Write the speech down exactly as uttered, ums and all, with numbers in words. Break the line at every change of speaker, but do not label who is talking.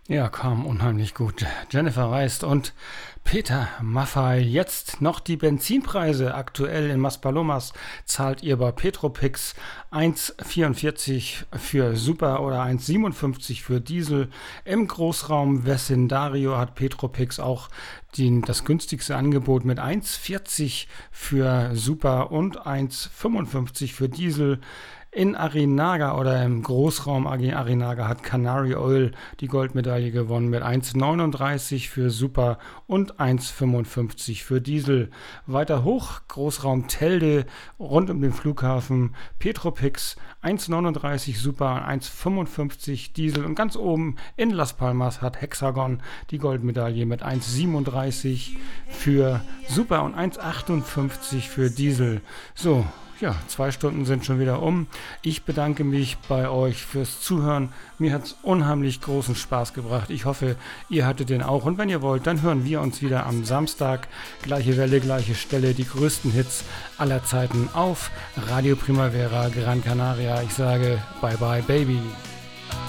Ja, kam unheimlich gut. Jennifer Reist und Peter Maffay. Jetzt noch die Benzinpreise. Aktuell in Maspalomas zahlt ihr bei Petropix eins Komma vierundvierzig für Super oder eins Komma siebenundfünfzig für Diesel. Im Großraum Vecindario hat Petropix auch die, das günstigste Angebot mit eins Komma vierzig für Super und eins Komma fünfundfünfzig für Diesel. In Arinaga oder im Großraum Arinaga hat Canary Oil die Goldmedaille gewonnen mit eins Komma neununddreißig für Super und eins Komma fünfundfünfzig für Diesel. Weiter hoch, Großraum Telde rund um den Flughafen Petropix eins Komma neununddreißig Super und eins Komma fünfundfünfzig Diesel. Und ganz oben in Las Palmas hat Hexagon die Goldmedaille mit eins Komma siebenunddreißig für Super und eins Komma achtundfünfzig für Diesel. So. Ja, zwei Stunden sind schon wieder um. Ich bedanke mich bei euch fürs Zuhören. Mir hat es unheimlich großen Spaß gebracht. Ich hoffe, ihr hattet den auch. Und wenn ihr wollt, dann hören wir uns wieder am Samstag. Gleiche Welle, gleiche Stelle. Die größten Hits aller Zeiten auf Radio Primavera Gran Canaria. Ich sage Bye Bye Baby.